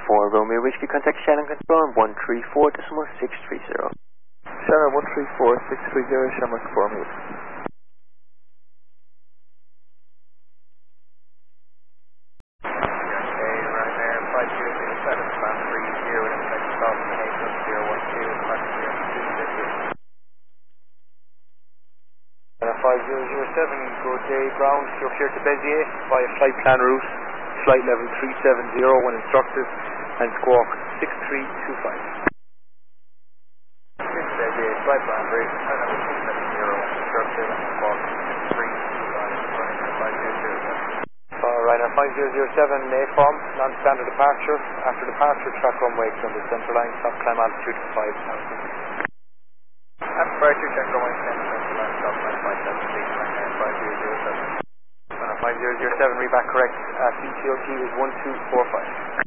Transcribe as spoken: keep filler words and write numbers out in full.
four Romeo Whiskey, contact Shannon Control on one three four decimal six three zero. Shannon one three four six three zero, Shannon Control. five zero zero seven, good day, ground, you're clear to Beziers via flight plan route, flight level three seven zero when instructed, and squawk six three two five. Beziers, flight plan route, flight level three seven zero when instructed, and squawk six three two five, running at five zero zero seven. Alright, now five zero zero seven, A F O M, non-standard departure, after departure, track runway from the central line, stop climb altitude five thousand. After departure, check runway central line, stop climb five seven six, five zero zero seven. five zero zero seven, read back correct, uh, C T O T is one two four five.